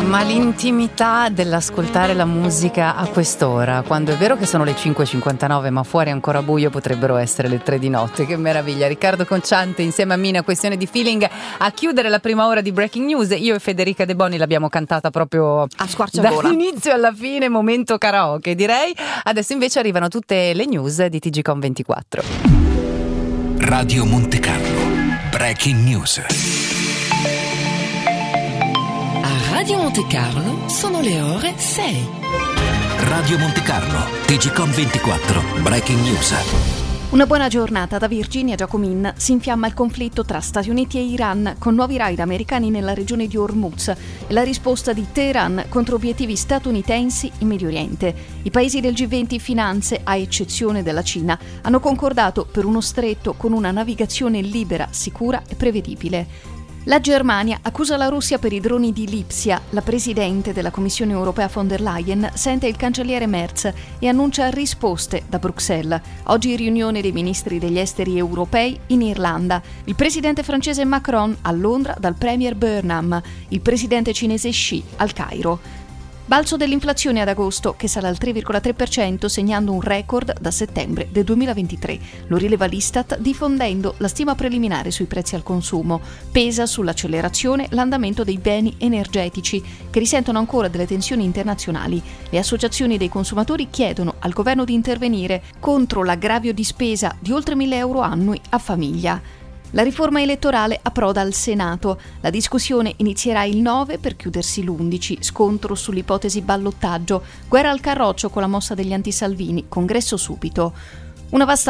Ma l'intimità dell'ascoltare la musica a quest'ora, quando è vero che sono le 5.59 ma fuori è ancora buio, potrebbero essere le 3 di notte, che meraviglia. Riccardo Conciante insieme a Mina, Questione di Feeling, a chiudere la prima ora di Breaking News. Io e Federica De Boni l'abbiamo cantata proprio a squarciagola, dall'inizio alla fine, momento karaoke direi. Adesso invece arrivano tutte le news di TGcom24. Radio Monte Carlo, Breaking News. Radio Monte Carlo sono le ore 6. Radio Monte Carlo, TGcom24, Breaking News. Una buona giornata da Virginia Giacomin. Si infiamma il conflitto tra Stati Uniti e Iran con nuovi raid americani nella regione di Hormuz e la risposta di Teheran contro obiettivi statunitensi in Medio Oriente. I paesi del G20 Finanze, a eccezione della Cina, hanno concordato per uno stretto con una navigazione libera, sicura e prevedibile. La Germania accusa la Russia per i droni di Lipsia. La presidente della Commissione europea von der Leyen sente il cancelliere Merz e annuncia risposte da Bruxelles. Oggi riunione dei ministri degli esteri europei in Irlanda. Il presidente francese Macron a Londra dal premier Burnham. Il presidente cinese Xi al Cairo. Balzo dell'inflazione ad agosto, che sale al 3,3%, segnando un record da settembre del 2023. Lo rileva l'Istat diffondendo la stima preliminare sui prezzi al consumo. Pesa sull'accelerazione l'andamento dei beni energetici, che risentono ancora delle tensioni internazionali. Le associazioni dei consumatori chiedono al governo di intervenire contro l'aggravio di spesa di oltre 1.000 euro annui a famiglia. La riforma elettorale approda al Senato. La discussione inizierà il 9 per chiudersi l'11. Scontro sull'ipotesi ballottaggio. Guerra al carroccio con la mossa degli anti-Salvini. Congresso subito. Una vasta